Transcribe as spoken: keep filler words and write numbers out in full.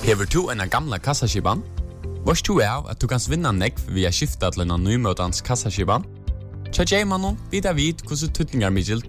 Hever du en gamla kassaskiban? Vars du er at du kan vinna nekv via skifta til en nymøtans kassaskiban? Tja Jaymanon, vid av vid hvordan tutningar Mikkel